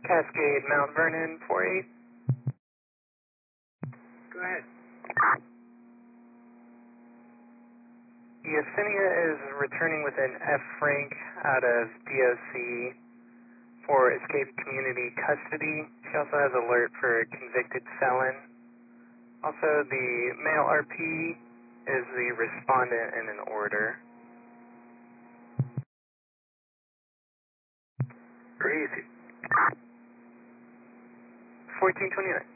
Cascade, Mount Vernon, 48. Go ahead. Yesenia is returning with an F rank out of DOC for escaped community custody. She also has alert for a convicted felon. Also, the male RP is the respondent in an order. Crazy. 1429.